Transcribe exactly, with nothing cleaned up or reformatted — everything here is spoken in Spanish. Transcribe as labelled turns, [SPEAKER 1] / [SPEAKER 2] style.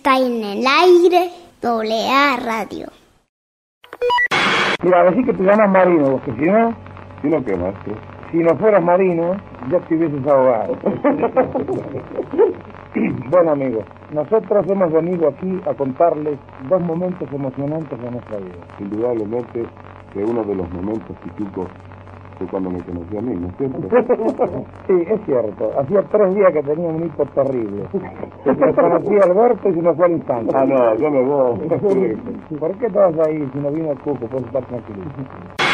[SPEAKER 1] Está en el aire, doble A Radio.
[SPEAKER 2] Mira, decir que te llamas Marino, porque si no,
[SPEAKER 3] ¿Si no qué, maestro?
[SPEAKER 2] si no fueras Marino, ya te hubieses ahogado. Bueno, amigos, nosotros hemos venido aquí a contarles dos momentos emocionantes de nuestra vida.
[SPEAKER 3] Indudablemente que uno de los momentos típicos fue cuando me conocí a mí, ¿no es cierto?
[SPEAKER 2] Sí, es cierto. Hacía tres días que tenía un hipo terrible. Se me conocí a Alberto y se me fue al instante.
[SPEAKER 3] Ah, no, yo me voy.
[SPEAKER 2] ¿Por qué te vas a ir si no vino el cuco? Puedes estar tranquilo.